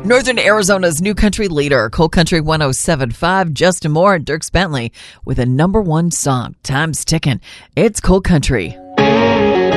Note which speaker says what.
Speaker 1: Northern Arizona's new country leader, Coal Country 107.5, Justin Moore and Dierks Bentley with a number one song. Time's ticking. It's Coal Country.